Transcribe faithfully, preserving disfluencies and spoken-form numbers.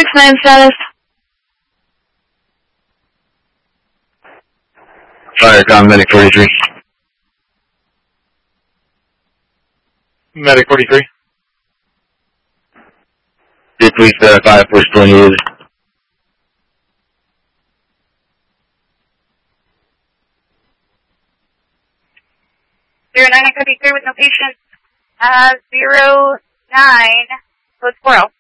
nine status. Fire, com, medic forty-three. Medic forty-three. Hey, please verify push twenty-eight. Zero nine, I could be clear with no patient. Uh, zero nine, code four oh.